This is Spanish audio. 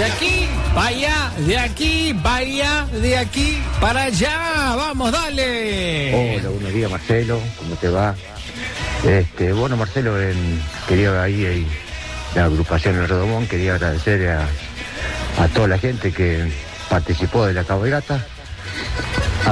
De aquí para allá, de aquí para allá, de aquí para allá. Vamos, dale. Hola, buenos días, Marcelo. ¿Cómo te va? Bueno, Marcelo, quería ahí la agrupación El Redomón, quería agradecer a toda la gente que participó de la cabalgata.